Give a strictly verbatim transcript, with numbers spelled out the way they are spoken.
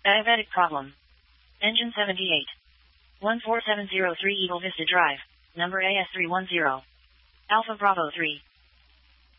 Diabetic problem. Engine seventy-eight. one four seven zero three Eagle Vista Drive. Number A S three one zero. Alpha Bravo three.